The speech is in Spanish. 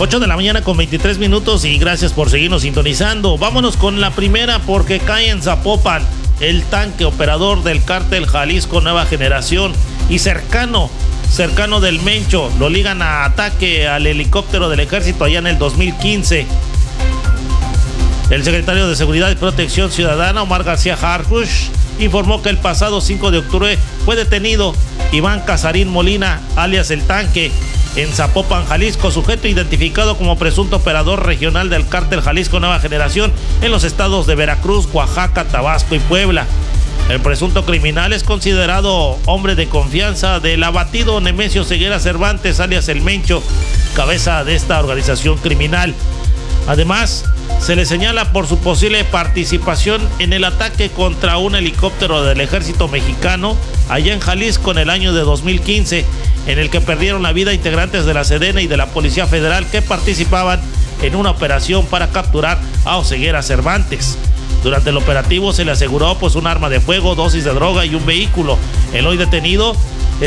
8 de la mañana con 23 minutos y gracias por seguirnos sintonizando. Vámonos con la primera porque cae en Zapopan el tanque operador del cártel Jalisco Nueva Generación y cercano del Mencho. Lo ligan a ataque al helicóptero del ejército allá en el 2015. El secretario de Seguridad y Protección Ciudadana, Omar García Harfuch, informó que el pasado 5 de octubre fue detenido Iván Casarín Molina, alias El Tanque, en Zapopan, Jalisco, sujeto identificado como presunto operador regional del cártel Jalisco Nueva Generación en los estados de Veracruz, Oaxaca, Tabasco y Puebla. El presunto criminal es considerado hombre de confianza del abatido Nemesio Ceguera Cervantes, alias El Mencho, cabeza de esta organización criminal. Además, se le señala por su posible participación en el ataque contra un helicóptero del ejército mexicano allá en Jalisco en el año de 2015, en el que perdieron la vida integrantes de la Sedena y de la Policía Federal que participaban en una operación para capturar a Oseguera Cervantes. Durante el operativo se le aseguró un arma de fuego, dosis de droga y un vehículo. El hoy detenido